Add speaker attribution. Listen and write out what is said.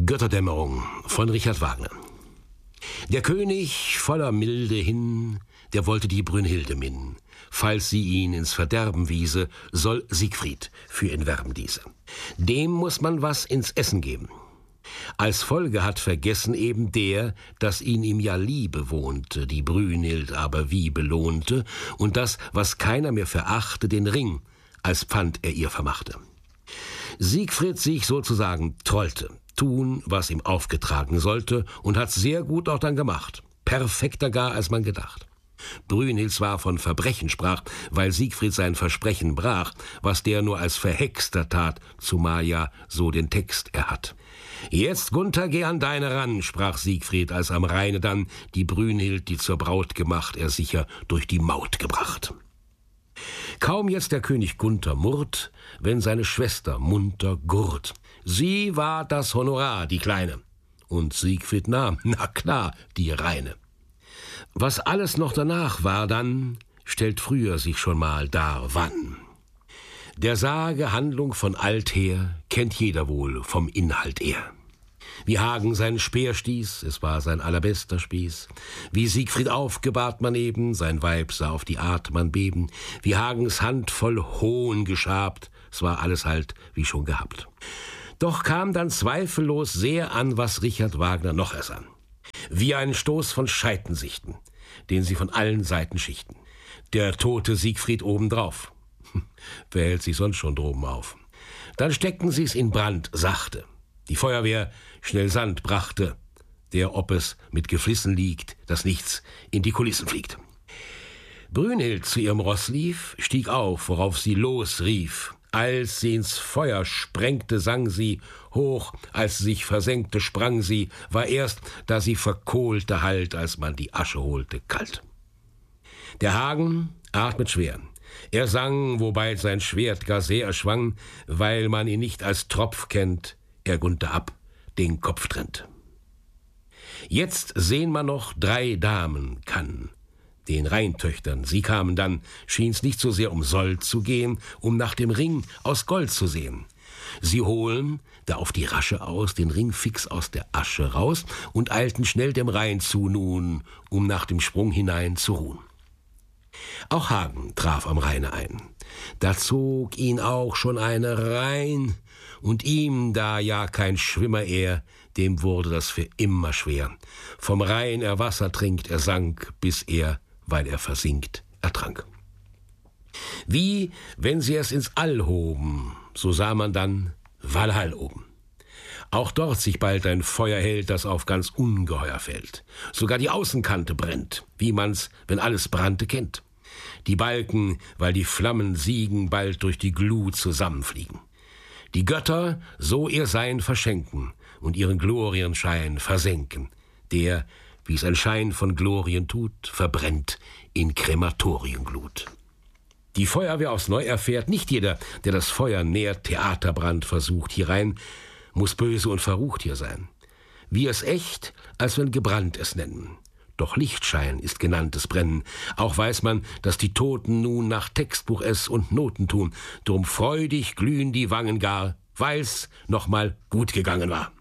Speaker 1: Götterdämmerung von Richard Wagner. Der König voller Milde hin, der wollte die Brünnhilde minnen. Falls sie ihn ins Verderben wiese, soll Siegfried für ihn werben diese. Dem muss man was ins Essen geben. Als Folge hat vergessen eben der, dass ihn ihm ja Liebe wohnte, die Brünnhild aber wie belohnte, und das, was keiner mehr verachte, den Ring, als Pfand er ihr vermachte. Siegfried sich sozusagen trollte, tun, was ihm aufgetragen sollte, und hat's sehr gut auch dann gemacht. Perfekter gar, als man gedacht. Brünnhild zwar von Verbrechen sprach, weil Siegfried sein Versprechen brach, was der nur als Verhexter tat, zumal ja so den Text er hat. Jetzt, Gunther, geh an deine ran, sprach Siegfried, als am Rheine dann die Brünnhild, die zur Braut gemacht, er sicher durch die Maut gebracht. Kaum jetzt der König Gunther murrt, wenn seine Schwester munter gurrt. Sie war das Honorar, die Kleine, und Siegfried nahm, na klar, die Reine. Was alles noch danach war dann, stellt früher sich schon mal dar, wann. Der Sage Handlung von alther kennt jeder wohl vom Inhalt er. Wie Hagen seinen Speer stieß, es war sein allerbester Spieß. Wie Siegfried aufgebahrt man eben, sein Weib sah auf die Art man beben. Wie Hagens Hand voll Hohn geschabt, es war alles halt wie schon gehabt. Doch kam dann zweifellos sehr an, was Richard Wagner noch ersann. Wie einen Stoß von Scheitensichten, den sie von allen Seiten schichten. Der tote Siegfried obendrauf. Wer hält sich sonst schon droben auf? Dann steckten sie's in Brand, sachte. Die Feuerwehr schnell Sand brachte, der, ob es mit Geflissen liegt, dass nichts in die Kulissen fliegt. Brünnhild zu ihrem Ross lief, stieg auf, worauf sie losrief. Als sie ins Feuer sprengte, sang sie, hoch, als sie sich versenkte, sprang sie, war erst, da sie verkohlte halt, als man die Asche holte, kalt. Der Hagen atmet schwer. Er sang, wobei sein Schwert gar sehr erschwang, weil man ihn nicht als Tropf kennt, er Gunther ab den Kopf trennt. Jetzt sehn man noch 3 Damen kann, den Rheintöchtern, sie kamen dann, schien's nicht so sehr um Sold zu gehen, um nach dem Ring aus Gold zu sehen. Sie holen, da auf die Rasche aus, den Ring fix aus der Asche raus und eilten schnell dem Rhein zu nun, um nach dem Sprung hinein zu ruhen. Auch Hagen traf am Rheine ein. Da zog ihn auch schon eine rein, und ihm, da ja kein Schwimmer er, dem wurde das für immer schwer. Vom Rhein er Wasser trinkt, er sank, bis er, weil er versinkt, ertrank. Wie, wenn sie es ins All hoben, so sah man dann Walhall oben. Auch dort sich bald ein Feuer hält, das auf ganz ungeheuer fällt. Sogar die Außenkante brennt, wie man's, wenn alles brannte, kennt. Die Balken, weil die Flammen siegen, bald durch die Glut zusammenfliegen. Die Götter so ihr Sein verschenken und ihren Glorienschein versenken. Der, wie's ein Schein von Glorien tut, verbrennt in Krematorienglut. Die Feuerwehr aufs Neu erfährt, nicht jeder, der das Feuer nährt, Theaterbrand versucht hierein, muss böse und verrucht hier sein. Wie es echt, als wenn gebrannt es nennen. Doch Lichtschein ist genanntes Brennen. Auch weiß man, dass die Toten nun nach Textbuch es und Noten tun. Drum freudig glühen die Wangen gar, weil's noch mal gut gegangen war.